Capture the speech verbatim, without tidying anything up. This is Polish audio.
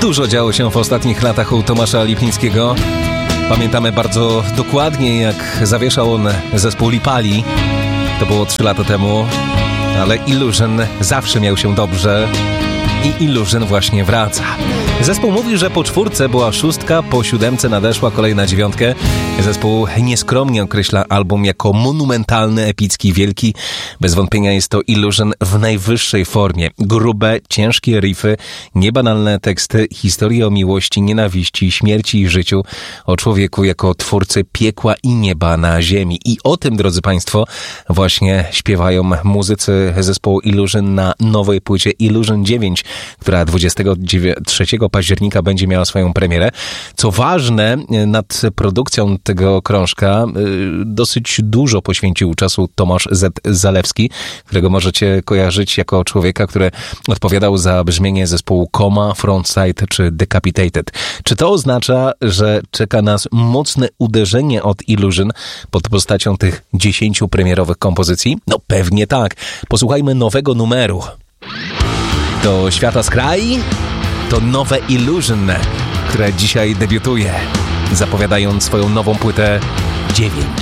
Dużo działo się w ostatnich latach u Tomasza Lipińskiego. Pamiętamy bardzo dokładnie, jak zawieszał on zespół Lipali. To było trzy lata temu, ale Illusion zawsze miał się dobrze i Illusion właśnie wraca. Zespół mówi, że po czwórce była szóstka, po siódemce nadeszła kolejna dziewiątkę. Zespół nieskromnie określa album jako monumentalny, epicki, wielki. Bez wątpienia jest to Illusion w najwyższej formie. Grube, ciężkie riffy, niebanalne teksty, historie o miłości, nienawiści, śmierci i życiu, o człowieku jako twórcy piekła i nieba na ziemi. I o tym, drodzy Państwo, właśnie śpiewają muzycy zespołu Illusion na nowej płycie Illusion dziewięć, która dwudziestego trzeciego października będzie miała swoją premierę. Co ważne, nad produkcją tego krążka dosyć dużo poświęcił czasu Tomasz Z. Zalewski, którego możecie kojarzyć jako człowieka, który odpowiadał za brzmienie zespołu Coma, Frontside czy Decapitated. Czy to oznacza, że czeka nas mocne uderzenie od Illusion pod postacią tych dziesięciu premierowych kompozycji? No pewnie tak. Posłuchajmy nowego numeru. Do świata z kraju to nowe Illusion, które dzisiaj debiutuje, zapowiadając swoją nową płytę dziewięć.